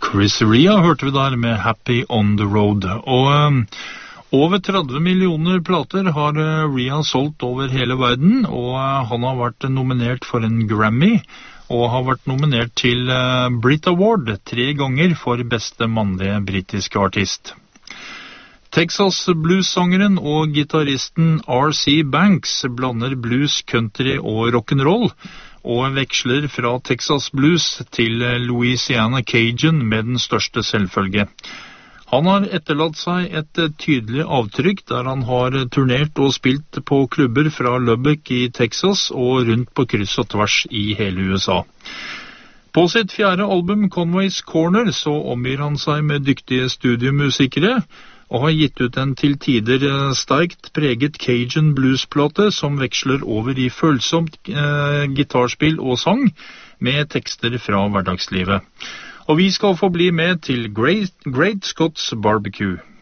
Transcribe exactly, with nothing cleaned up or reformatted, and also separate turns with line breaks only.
Chris Rea hørte vi der med Happy on the Road. Og um, over tretti millioner plater har uh, Rea solgt over hele verden, og uh, han har vært nominert for en Grammy, og har vært nominert til uh, Brit Award tre ganger for beste mannlige britiske artist. Texas blues-sangeren og gitaristen R C Banks blander blues, country og rock'n'roll, og veksler fra Texas blues til Louisiana Cajun med den største selvfølge. Han har etterlatt seg et tydelig avtrykk der han har turnert og spilt på klubber fra Lubbock i Texas og rundt på kryss og tvers i hele U S A. På sitt fjerde album, Conway's Corner, så omgir han seg med dyktige studiomusikere, og har gitt ut en til tider sterkt preget Cajun bluesplate som veksler over i følsomt eh, gitarspill og sang med tekster fra hverdagslivet. Og vi skal få bli med til Great, Great Scots Barbecue.